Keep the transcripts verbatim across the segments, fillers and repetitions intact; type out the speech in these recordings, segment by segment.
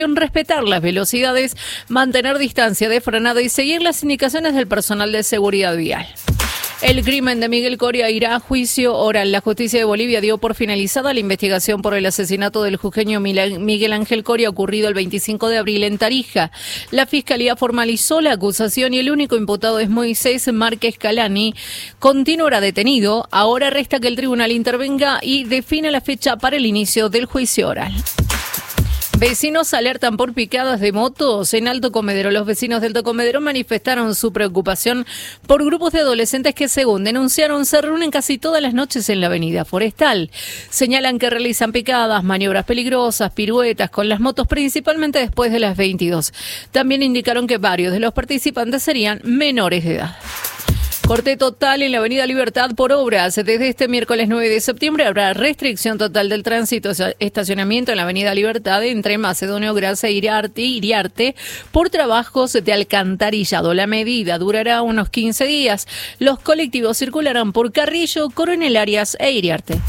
respetar las velocidades, mantener distancia de frenado y seguir las indicaciones del personal de seguridad vial. El crimen de Miguel Coria irá a juicio oral. La justicia de Bolivia dio por finalizada la investigación por el asesinato del jujeño Miguel Ángel Coria ocurrido el veinticinco de abril en Tarija. La fiscalía formalizó la acusación y el único imputado es Moisés Márquez Calani. Continuará detenido. Ahora resta que el tribunal intervenga y defina la fecha para el inicio del juicio oral. Vecinos alertan por picadas de motos en Alto Comedero. Los vecinos de Alto Comedero manifestaron su preocupación por grupos de adolescentes que, según denunciaron, se reúnen casi todas las noches en la avenida Forestal. Señalan que realizan picadas, maniobras peligrosas, piruetas con las motos, principalmente después de las veintidós. También indicaron que varios de los participantes serían menores de edad. Corte total en la Avenida Libertad por obras. Desde este miércoles nueve de septiembre habrá restricción total del tránsito estacionamiento en la Avenida Libertad entre Macedonio Gracia e Iriarte, Iriarte por trabajos de alcantarillado. La medida durará unos quince días. Los colectivos circularán por Carrillo, Coronel Arias e Iriarte.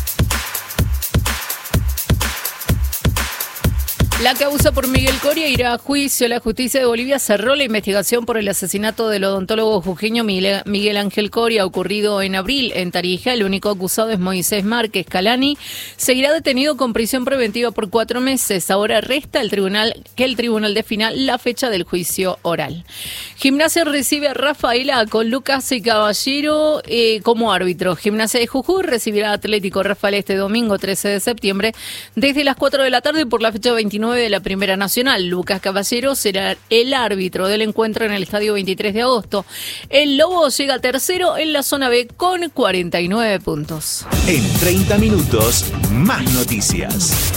La causa por Miguel Coria irá a juicio. La justicia de Bolivia cerró la investigación por el asesinato del odontólogo jujeño Miguel Ángel Coria ocurrido en abril en Tarija. El único acusado es Moisés Márquez Calani. Seguirá detenido con prisión preventiva por cuatro meses. Ahora resta el tribunal que el tribunal defina la fecha del juicio oral. Gimnasia recibe a Rafaela con Lucas y Caballero eh, como árbitro. Gimnasia de Jujuy recibirá a Atlético Rafael este domingo trece de septiembre desde las cuatro de la tarde por la fecha veintinueve de la Primera Nacional. Lucas Caballero será el árbitro del encuentro en el estadio veintitrés de agosto. El Lobo llega tercero en la zona B con cuarenta y nueve puntos. En treinta minutos, más noticias.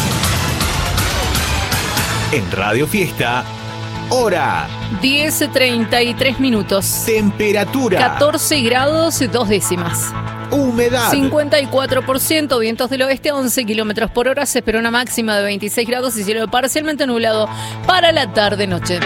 En Radio Fiesta, hora diez treinta y tres minutos. Temperatura catorce grados, dos décimas. Humedad cincuenta y cuatro por ciento, vientos del oeste a once kilómetros por hora. Se espera una máxima de veintiséis grados y cielo parcialmente nublado para la tarde-noche.